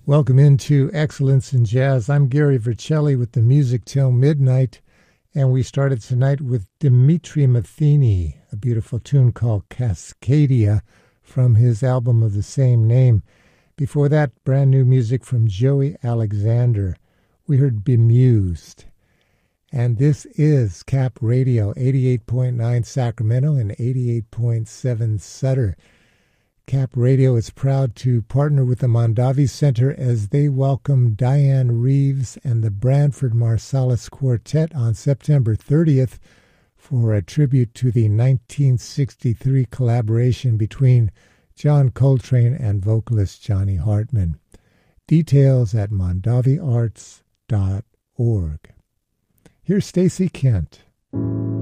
Welcome into Excellence in Jazz. I'm Gary Vercelli with the Music Till Midnight, and we started tonight with Dimitri Matheny, a beautiful tune called Cascadia from his album of the same name. Before that, brand new music from Joey Alexander. We heard Bemused. And this is Cap Radio, 88.9 Sacramento and 88.7 Sutter. Cap Radio is proud to partner with the Mondavi Center as they welcome Diane Reeves and the Branford Marsalis Quartet on September 30th for a tribute to the 1963 collaboration between John Coltrane and vocalist Johnny Hartman. Details at mondaviarts.org. Here's Stacey Kent.